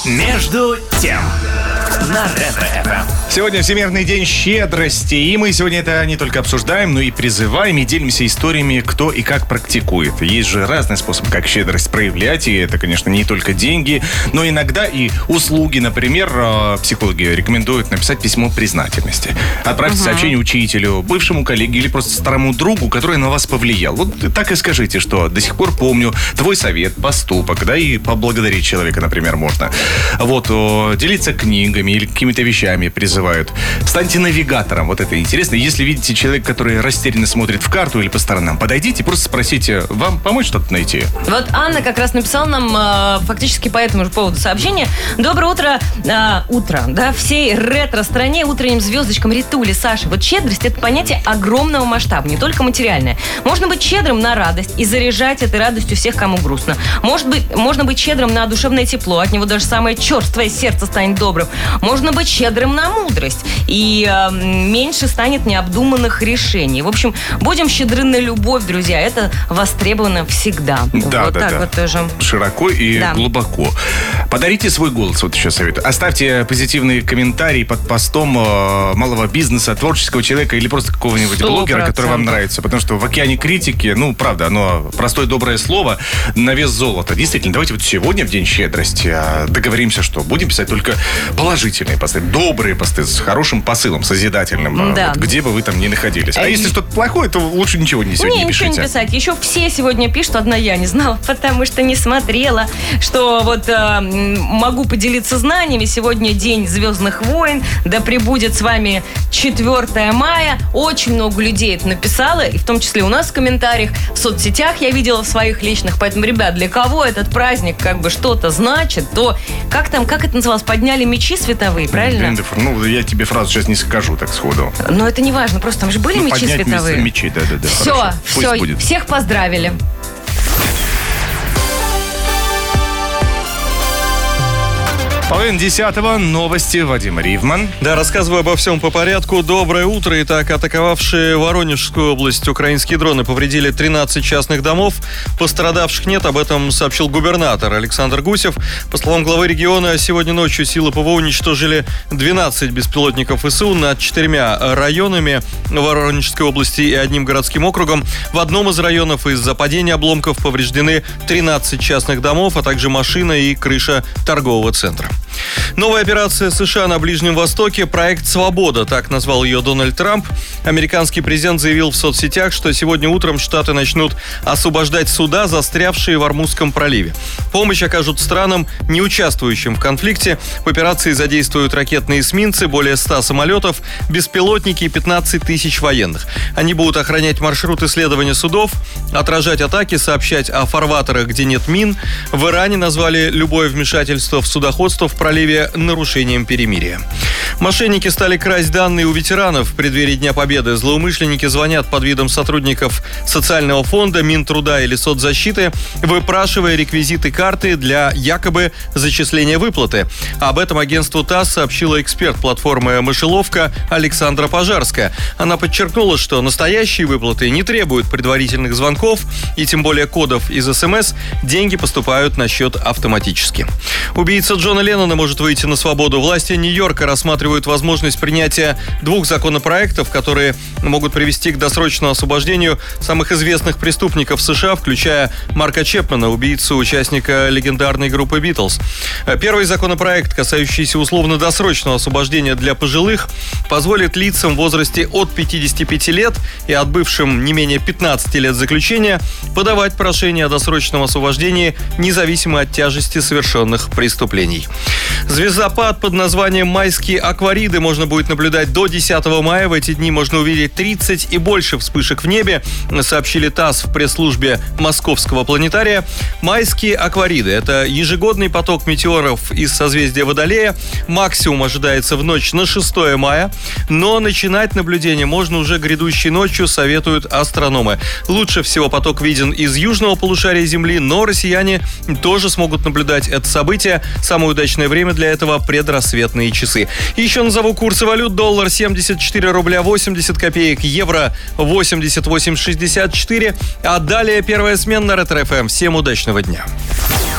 Между тем на Ретро-ФМ. Сегодня Всемирный день щедрости, и мы сегодня это не только обсуждаем, но и призываем и делимся историями, кто и как практикует. Есть же разные способы, как щедрость проявлять, и это, конечно, не только деньги, но иногда и услуги. Например, психологи рекомендуют написать письмо признательности. Отправьте сообщение учителю, бывшему коллеге или просто старому другу, который на вас повлиял. Вот так и скажите, что до сих пор помню твой совет, поступок, да, и поблагодарить человека, например, можно. Вот, делиться книгами или какими-то вещами призывают. Станьте навигатором, вот это интересно. Если видите человека, который растерянно смотрит в карту или по сторонам, подойдите, просто спросите, вам помочь что-то найти? Вот Анна как раз написала нам фактически по этому же поводу сообщение. Доброе утро, да, всей ретро-стране, утренним звездочкам Ритуле, Саше. Вот щедрость — это понятие огромного масштаба, не только материальное. Можно быть щедрым на радость и заряжать этой радостью всех, кому грустно. Можно быть щедрым на душевное тепло, от него даже самое черствое сердце станет добрым. Можно быть щедрым на мудрость, и меньше станет необдуманных решений. В общем, будем щедры на любовь, друзья. Это востребовано всегда. Да, вот да, так да. вот тоже. Широко и Да. глубоко. Подарите свой голос, вот еще советую. Оставьте позитивные комментарии под постом малого бизнеса, творческого человека или просто какого-нибудь 100%. блогера, который вам нравится. Потому что в океане критики, правда, оно простое доброе слово на вес золота. Действительно, давайте вот сегодня, в День щедрости, договоримся, что будем писать только положительные посты, добрые посты с хорошим посылом, созидательным, Да. вот, где бы вы там ни находились. А если что-то плохое, то лучше ничего сегодня не Ничего пишите. не писать. Еще все сегодня пишут, одна я не знала, потому что не смотрела, что вот могу поделиться знаниями. Сегодня День Звездных войн. Да пребудет с вами 4 мая. Очень много людей это написало, и в том числе у нас в комментариях, в соцсетях я видела в своих личных. Поэтому, ребят, для кого этот праздник как бы что-то значит, то как это называлось? Подняли мечи световые, правильно? Я тебе фразу сейчас не скажу так сходу. Но это не важно, просто там же были мечи поднять световые. мечи, да. Все, Пусть будет. всех поздравили. Половина 10-го. Новости. Вадим Ривман. Да, рассказываю обо всем по порядку. Доброе утро. Итак, атаковавшие Воронежскую область украинские дроны повредили 13 частных домов. Пострадавших нет, об этом сообщил губернатор Александр Гусев. По словам главы региона, сегодня ночью силы ПВО уничтожили 12 беспилотников ВСУ над 4 районами Воронежской области и 1 городским округом. В одном из районов из-за падения обломков повреждены 13 частных домов, а также машина и крыша торгового центра. Новая операция США на Ближнем Востоке – проект «Свобода», так назвал ее Дональд Трамп. Американский президент заявил в соцсетях, что сегодня утром Штаты начнут освобождать суда, застрявшие в Ормузском проливе. Помощь окажут странам, не участвующим в конфликте. В операции задействуют ракетные эсминцы, более 100 самолетов, беспилотники и 15 тысяч военных. Они будут охранять маршрут исследования судов, отражать атаки, сообщать о фарватерах, где нет мин. В Иране назвали любое вмешательство в судоходство в проливе нарушением перемирия. Мошенники стали красть данные у ветеранов в преддверии Дня Победы. Злоумышленники звонят под видом сотрудников социального фонда, Минтруда или соцзащиты, выпрашивая реквизиты карты для якобы зачисления выплаты. Об этом агентству ТАСС сообщила эксперт платформы «Мышеловка» Александра Пожарская. Она подчеркнула, что настоящие выплаты не требуют предварительных звонков и тем более кодов из СМС. Деньги поступают на счет автоматически. Убийца Джона Леннона может выйти на свободу. Власти Нью-Йорка рассматривают возможность принятия 2 законопроектов, которые могут привести к досрочному освобождению самых известных преступников США, включая Марка Чепмана, убийцу участника легендарной группы «Битлз». Первый законопроект, касающийся условно-досрочного освобождения для пожилых, позволит лицам в возрасте от 55 лет и отбывшим не менее 15 лет заключения подавать прошение о досрочном освобождении независимо от тяжести совершенных преступлений. Звездопад под названием «Майские аквариды» можно будет наблюдать до 10 мая. В эти дни можно увидеть 30 и больше вспышек в небе, сообщили ТАСС в пресс-службе Московского планетария. Майские аквариды – это ежегодный поток метеоров из созвездия Водолея. Максимум ожидается в ночь на 6 мая, но начинать наблюдение можно уже грядущей ночью, советуют астрономы. Лучше всего поток виден из южного полушария Земли, но россияне тоже смогут наблюдать это событие. Самое удачное время для этого – предрассветные часы. Еще назову курсы валют. Доллар 74 рубля 80 копеек, евро 88,64. А далее первая смена на Ретро-ФМ. Всем удачного дня.